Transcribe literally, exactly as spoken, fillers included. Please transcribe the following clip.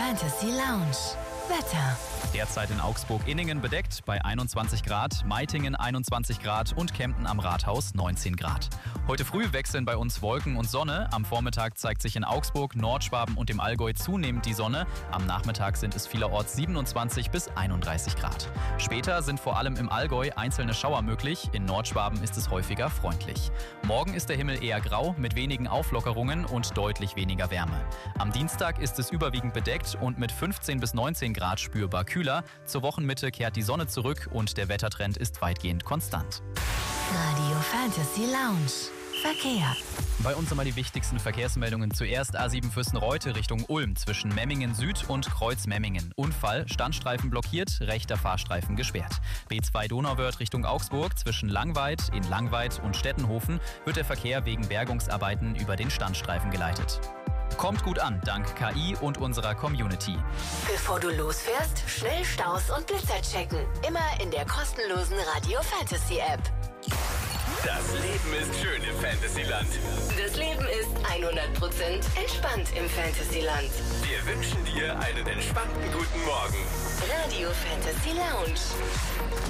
Fantasy Lounge. Wetter. Derzeit in Augsburg-Inningen bedeckt bei einundzwanzig Grad, Meitingen einundzwanzig Grad und Kempten am Rathaus neunzehn Grad. Heute früh wechseln bei uns Wolken und Sonne. Am Vormittag zeigt sich in Augsburg, Nordschwaben und dem Allgäu zunehmend die Sonne. Am Nachmittag sind es vielerorts siebenundzwanzig bis einunddreißig Grad. Später sind vor allem im Allgäu einzelne Schauer möglich. In Nordschwaben ist es häufiger freundlich. Morgen ist der Himmel eher grau mit wenigen Auflockerungen und deutlich weniger Wärme. Am Dienstag ist es überwiegend bedeckt und mit fünfzehn bis neunzehn Grad spürbar kühler. Zur Wochenmitte kehrt die Sonne zurück und der Wettertrend ist weitgehend konstant. Radio Fantasy Lounge. Verkehr. Bei uns einmal die wichtigsten Verkehrsmeldungen. Zuerst A sieben Fürstenreute Richtung Ulm zwischen Memmingen Süd und Kreuz Memmingen. Unfall, Standstreifen blockiert, rechter Fahrstreifen gesperrt. B zwei Donauwörth Richtung Augsburg zwischen Langweid, in Langweid und Stettenhofen wird der Verkehr wegen Bergungsarbeiten über den Standstreifen geleitet. Kommt gut an, dank K I und unserer Community. Bevor du losfährst, schnell Staus und Blitzer checken. Immer in der kostenlosen Radio Fantasy App. Das Leben ist schön im Fantasyland. Das Leben ist hundert Prozent entspannt im Fantasyland. Wir wünschen dir einen entspannten guten Morgen. Radio Fantasy Lounge.